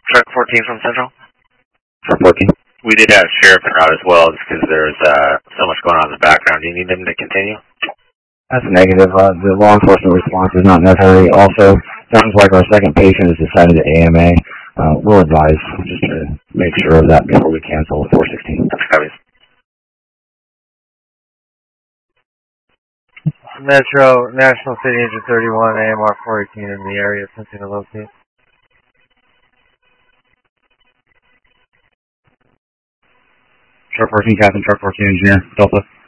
Truck 14 from Central. Truck 14. We did have sheriff out as well, just because there's so much going on in the background. Do you need them to continue? That's a negative. The law enforcement response is not necessary. Also, sounds like our second patient has decided to AMA. We'll advise just to make sure of that before we cancel 416. Metro, National City Engine 31, AMR 418 in the area, attempting to locate. Truck 14, Captain, Truck 14, Engineer, Delta.